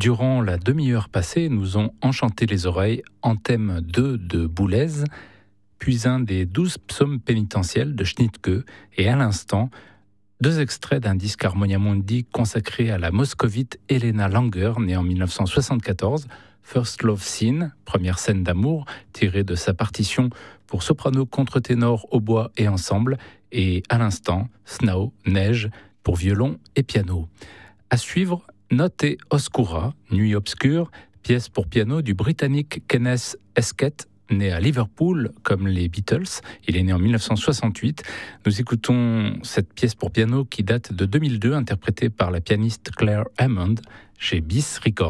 durant la demi-heure passée, nous ont enchanté les oreilles en thème 2 de Boulez, puis un des 12 psaumes pénitentiels de Schnittke, et à l'instant, 2 extraits d'un disque Harmonia Mundi consacré à la moscovite Elena Langer, née en 1974, First Love Scene, première scène d'amour, tirée de sa partition pour soprano, contre-ténor, hautbois et ensemble, et à l'instant, Snow, neige, pour violon et piano. À suivre, Notte Oscura, Nuit obscure, pièce pour piano du Britannique Kenneth Esquette, né à Liverpool comme les Beatles. Il est né en 1968. Nous écoutons cette pièce pour piano qui date de 2002, interprétée par la pianiste Claire Hammond chez Bis Records.